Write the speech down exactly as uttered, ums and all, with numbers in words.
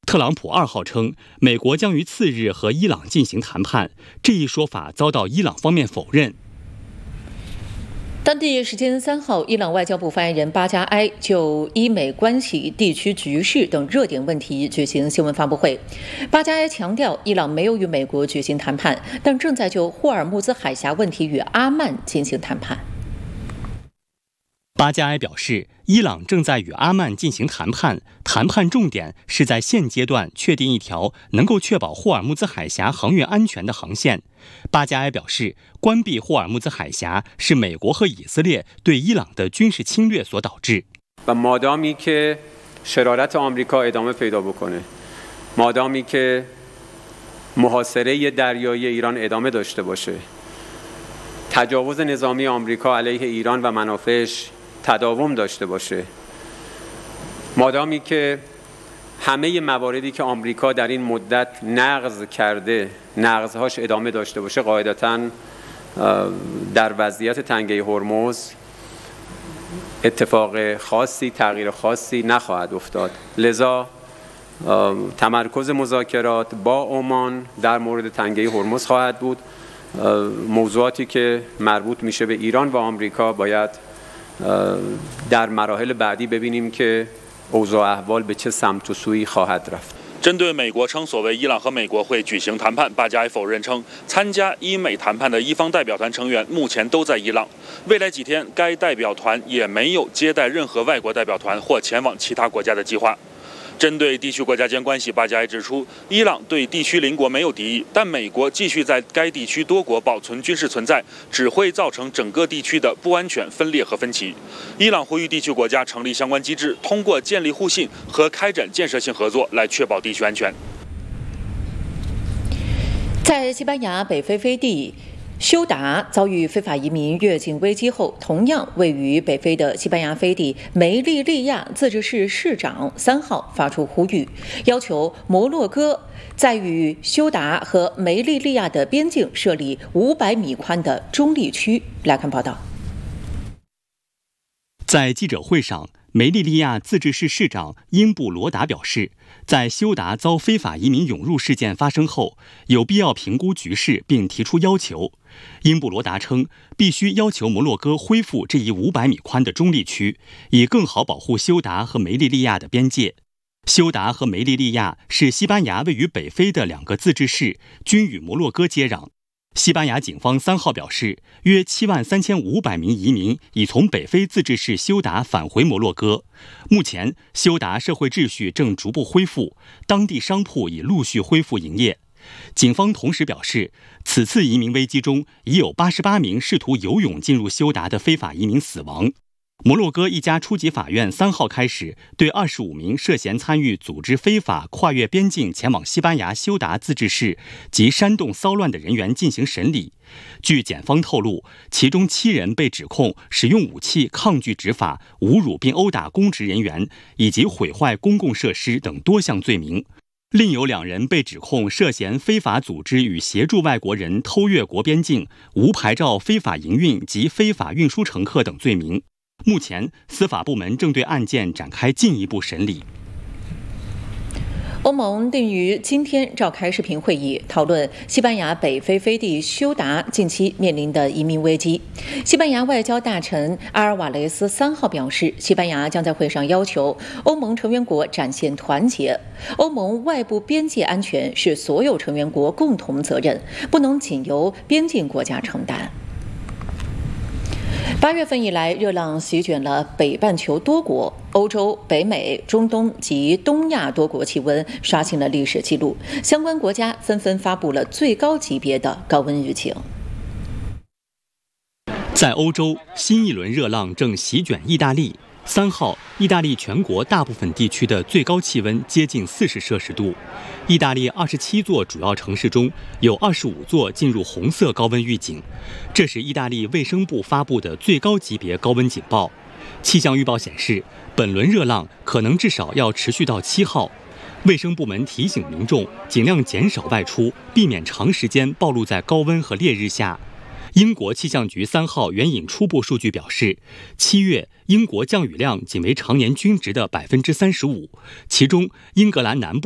特朗普二号称，美国将于次日和伊朗进行谈判，这一说法遭到伊朗方面否认。 当地时间三号，伊朗外交部发言人巴加埃就伊美关系、地区局势等热点问题举行新闻发布会。巴加埃强调，伊朗没有与美国举行谈判，但正在就霍尔木兹海峡问题与阿曼进行谈判。 巴加埃表示，伊朗正在与阿曼进行谈判，谈判重点是在现阶段确定一条能够确保霍尔木兹海峡航运安全的航线。巴加埃表示，关闭霍尔木兹海峡是美国和以色列对伊朗的军事侵略所导致。 و مادامی که شرارت آمریکا ادامه پیدا بکنه، مادامی که محاصره دریایی ایران ادامه داشته باشه، تجاوز نظامی آمریکا علیه ایران و منافعش تداوم داشته باشه، مادامی که همه مواردی که آمریکا در این مدت نقض کرده نقضهاش ادامه داشته باشه، قاعدتاً در وضعیت تنگه هرمز اتفاق خاصی تغییر خاصی نخواهد افتاد. لذا تمرکز مذاکرات با عمان در مورد تنگه هرمز خواهد بود. موضوعاتی که مربوط میشه به ایران و آمریکا باید در مراحل بعدی ببینیم که اوضاع احوال به چه سمت و سوی خواهد رفت. 针对美国称所谓伊朗和美国会举行谈判，巴加埃否认称，参加伊美谈判的伊方代表团成员目前都在伊朗，未来几天该代表团也没有接待任何外国代表团或前往其他国家的计划。针对地区国家间关系，巴加埃指出，伊朗对地区邻国没有敌意，但美国继续在该地区多国保存军事存在，只会造成整个地区的不安全、分裂和分歧。伊朗呼吁地区国家成立相关机制，通过建立互信和开展建设性合作来确保地区安全。 在西班牙北非飞地休达遭遇非法移民越境危机后，同样位于北非的西班牙飞地梅利利亚自治市市长三号发出呼吁，要求摩洛哥在与休达和梅利利亚的边境设立五百米宽的中立区。来看报道。 在记者会上，梅利利亚自治市市长英布罗达表示，在休达遭非法移民涌入事件发生后，有必要评估局势并提出要求。英布罗达称，必须要求摩洛哥恢复这一五百米宽的中立区，以更好保护休达和梅利利亚的边界。休达和梅利利亚是西班牙位于北非的两个自治市，均与摩洛哥接壤。西班牙警方三号表示，约七万三千五百名移民已从北非自治市休达返回摩洛哥。目前，休达社会秩序正逐步恢复，当地商铺已陆续恢复营业。警方同时表示，此次移民危机中已有八十八名试图游泳进入休达的非法移民死亡。摩洛哥一家初级法院三号开始对二十五名涉嫌参与组织非法跨越边境前往西班牙休达自治市及煽动骚乱的人员进行审理。据检方透露，其中七人被指控使用武器抗拒执法、侮辱并殴打公职人员以及毁坏公共设施等多项罪名。另有两人被指控涉嫌非法组织与协助外国人偷越国边境、无牌照非法营运及非法运输乘客等罪名。目前，司法部门正对案件展开进一步审理。 欧盟定于今天召开视频会议，讨论西班牙北非飞地休达近期面临的移民危机。西班牙外交大臣阿尔瓦雷斯三号表示，西班牙将在会上要求欧盟成员国展现团结。欧盟外部边界安全是所有成员国共同责任，不能仅由边境国家承担。八月份以来，热浪席卷了北半球多国，欧洲、北美、中东及东亚多国气温刷新了历史记录，相关国家纷纷发布了最高级别的高温预警。 在欧洲，新一轮热浪正席卷意大利。三号，意大利全国大部分地区的最高气温接近四十摄氏度。意大利二十七座主要城市中有二十五座进入红色高温预警，这是意大利卫生部发布的最高级别高温警报。气象预报显示，本轮热浪可能至少要持续到七号。卫生部门提醒民众尽量减少外出，避免长时间暴露在高温和烈日下。英国气象局三号援引初步数据表示，七月英国降雨量仅为常年均值的百分之三十五，其中英格兰南部